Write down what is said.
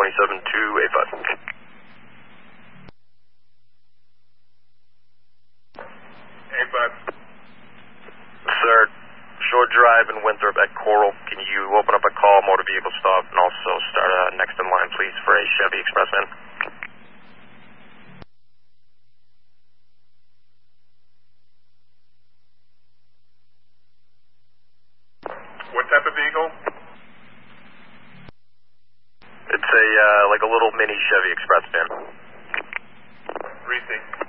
27285. Sir, Shore Drive in Winthrop at Coral. Can you open up a call, motor vehicle stop, and also start next in line, please, for a Chevy Expressman? What type of vehicle? It's like a little mini Chevy Expressman. Receipt.